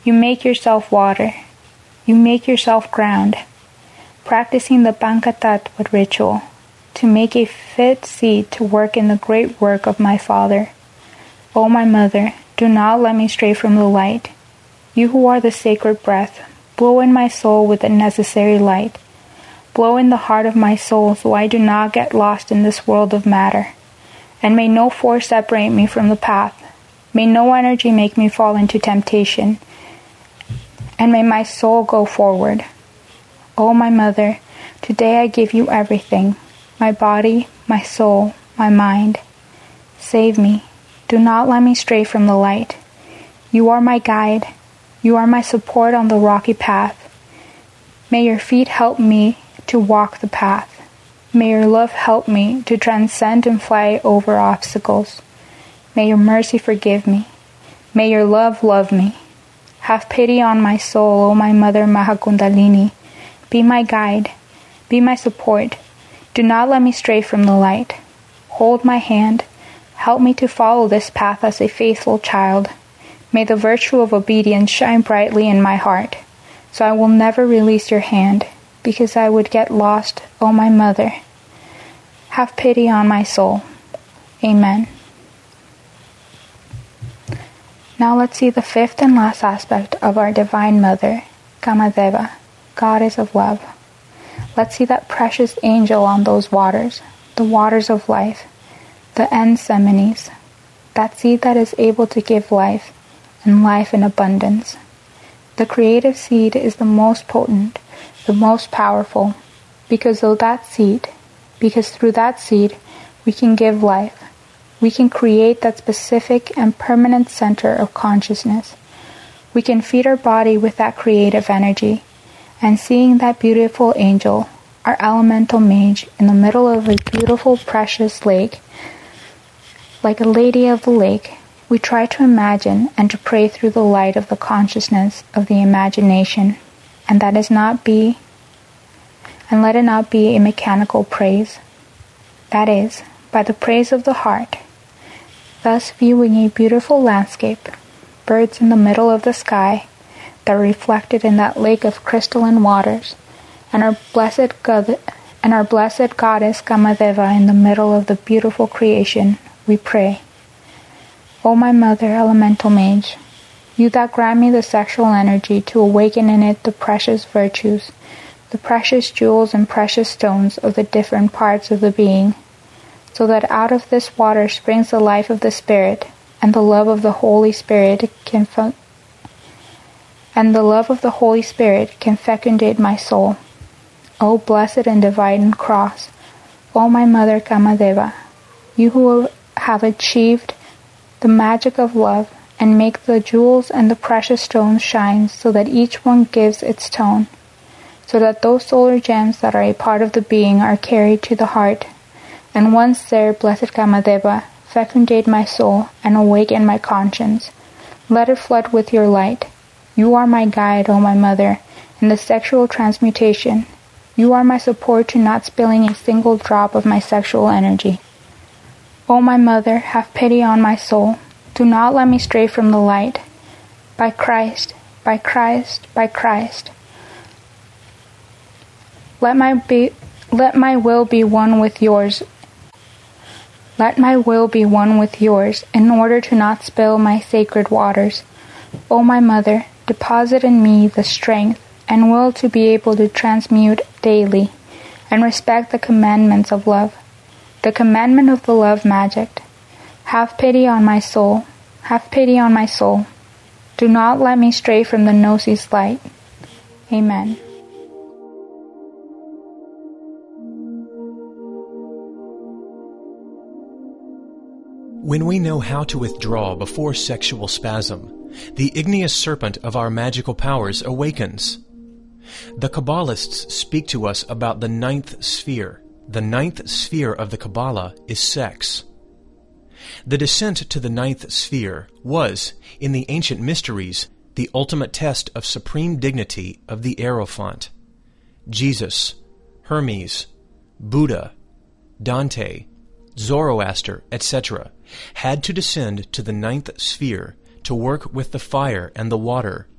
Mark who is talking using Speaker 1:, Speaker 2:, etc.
Speaker 1: You make yourself water. You make yourself ground, practicing the Panchatattva ritual to make a fit seed to work in the great work of my Father. O my Mother, do not let me stray from the light. You who are the sacred breath, blow in my soul with the necessary light. Blow in the heart of my soul so I do not get lost in this world of matter. And may no force separate me from the path. May no energy make me fall into temptation. And may my soul go forward. O my Mother, today I give you everything, my body, my soul, my mind. Save me. Do not let me stray from the light. You are my guide. You are my support on the rocky path. May your feet help me to walk the path. May your love help me to transcend and fly over obstacles. May your mercy forgive me. May your love love me. Have pity on my soul, O my Mother Mahakundalini. Be my guide. Be my support. Do not let me stray from the light. Hold my hand. Help me to follow this path as a faithful child. May the virtue of obedience shine brightly in my heart, so I will never release your hand, because I would get lost, O my Mother. Have pity on my soul. Amen. Now let's see the fifth and last aspect of our Divine Mother, Kamadeva, Goddess of Love. Let's see that precious angel on those waters, the waters of life, the Ensemenes, that seed that is able to give life, and life in abundance. The creative seed is the most potent, the most powerful, because through that seed we can give life. We can create that specific and permanent center of consciousness. We can feed our body with that creative energy, and seeing that beautiful angel, our elemental mage, in the middle of a beautiful, precious lake, like a lady of the lake, we try to imagine and to pray through the light of the consciousness of the imagination, and let it not be a mechanical praise. That is, by the praise of the heart, thus viewing a beautiful landscape, birds in the middle of the sky that are reflected in that lake of crystalline waters, and our blessed goddess Kamadeva in the middle of the beautiful creation, we pray. O my Mother, Elemental Mage, you that grant me the sexual energy to awaken in it the precious virtues, the precious jewels and precious stones of the different parts of the being, so that out of this water springs the life of the Spirit, and the love of the Holy Spirit can fecundate my soul. O blessed and divine cross, O my Mother Kamadeva, you who have achieved the magic of love and make the jewels and the precious stones shine so that each one gives its tone, so that those solar gems that are a part of the being are carried to the heart, and once there, blessed Kamadeva, fecundate my soul and awaken my conscience. Let it flood with your light. You are my guide, O my Mother, in the sexual transmutation. You are my support to not spilling a single drop of my sexual energy. O my Mother, have pity on my soul. Do not let me stray from the light. By Christ, by Christ, by Christ. Let my will be one with yours. Let my will be one with yours, in order to not spill my sacred waters. O my Mother, deposit in me the strength and will to be able to transmute daily, and respect the commandments of love, the commandment of the love magic. Have pity on my soul. Have pity on my soul. Do not let me stray from the Gnosis light. Amen.
Speaker 2: When we know how to withdraw before sexual spasm, the igneous serpent of our magical powers awakens. The Kabbalists speak to us about the ninth sphere. The ninth sphere of the Kabbalah is sex. The descent to the ninth sphere was, in the ancient mysteries, the ultimate test of supreme dignity of the Hierophant. Jesus, Hermes, Buddha, Dante, Zoroaster, etc., had to descend to the ninth sphere to work with the fire and the water